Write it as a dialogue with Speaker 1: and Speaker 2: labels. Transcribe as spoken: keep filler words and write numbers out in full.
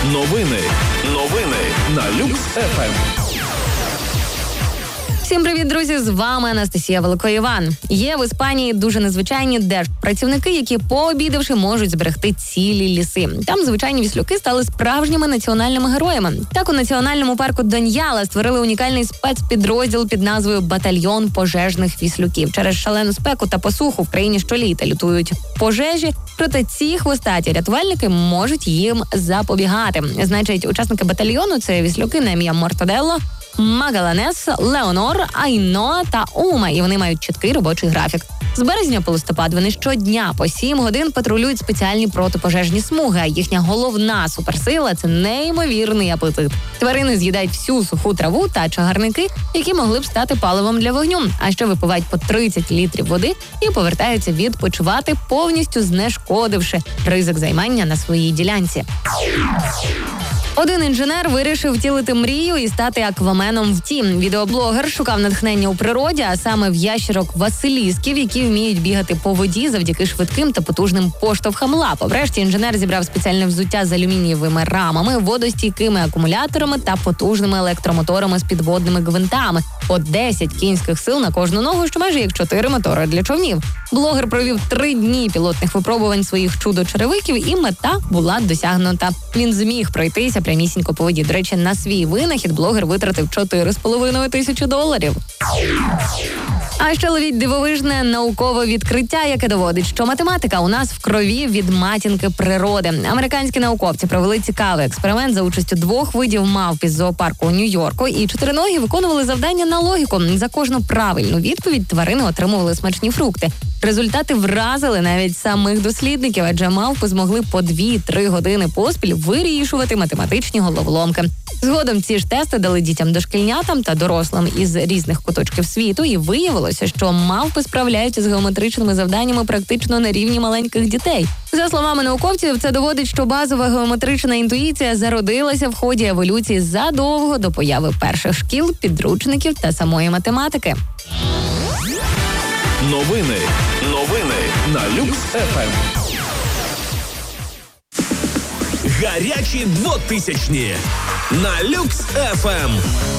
Speaker 1: Новини. Новини на Люкс еф ем.
Speaker 2: Всім привіт, друзі! З вами Анастасія Великоїван. Є в Іспанії дуже незвичайні держпрацівники, які, пообідавши, можуть зберегти цілі ліси. Там звичайні віслюки стали справжніми національними героями. Так, у національному парку Доньяла створили унікальний спецпідрозділ під назвою «Батальйон пожежних віслюків». Через шалену спеку та посуху в країні щоліта лютують пожежі, проте ці хвостаті рятувальники можуть їм запобігати. Значить, учасники батальйону – це віслюки на ім'я Мортаделло, Магаланес, Леонор, Айноа та Ума, і вони мають чіткий робочий графік. З березня по листопад вони щодня по сім годин патрулюють спеціальні протипожежні смуги, а їхня головна суперсила – це неймовірний апетит. Тварини з'їдають всю суху траву та чагарники, які могли б стати паливом для вогню, а ще випивають по тридцять літрів води і повертаються відпочивати, повністю знешкодивши ризик займання на своїй ділянці. Один інженер вирішив втілити мрію і стати акваменом в тім. Відеоблогер шукав натхнення у природі, а саме в ящерок Василісків, які вміють бігати по воді завдяки швидким та потужним поштовхам лап. Врешті інженер зібрав спеціальне взуття з алюмінієвими рамами, водостійкими акумуляторами та потужними електромоторами з підводними гвинтами. По десять кінських сил на кожну ногу, що майже як чотири мотори для човнів. Блогер провів три дні пілотних випробувань своїх чудо-черевиків, і мета була досягнута. Він зміг пройтися прямісінько по воді. До речі, на свій винахід блогер витратив чотири з половиною тисячі доларів. А ще ловіть дивовижне наукове відкриття, яке доводить, що математика у нас в крові від матінки природи. Американські науковці провели цікавий експеримент за участю двох видів мавп із зоопарку у Нью-Йорку, і чотириногі виконували завдання на логіку. За кожну правильну відповідь тварини отримували смачні фрукти. Результати вразили навіть самих дослідників, адже мавпи змогли по дві-три години поспіль вирішувати математичні головоломки. Згодом ці ж тести дали дітям-дошкільнятам та дорослим із різних куточків світу, і виявилося, що мавпи справляються з геометричними завданнями практично на рівні маленьких дітей. За словами науковців, це доводить, що базова геометрична інтуїція зародилася в ході еволюції задовго до появи перших шкіл, підручників та самої математики.
Speaker 1: Новини. Новини на Люкс еф ем. Гарячі двотисячні на Люкс еф ем.